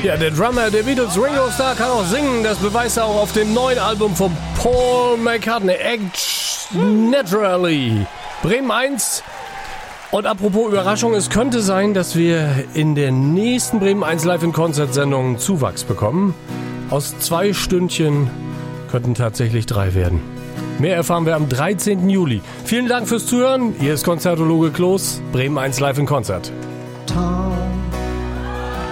Ja, der Drummer der Beatles, Ringo Starr, kann auch singen. Das beweist er auch auf dem neuen Album von Paul McCartney, Act Naturally. Bremen 1. Und apropos Überraschung, es könnte sein, dass wir in der nächsten Bremen 1 Live in Konzert-Sendung Zuwachs bekommen. Aus 2 Stündchen könnten tatsächlich 3 werden. Mehr erfahren wir am 13. Juli. Vielen Dank fürs Zuhören. Hier ist Konzertologe Kloß, Bremen 1 Live in Konzert.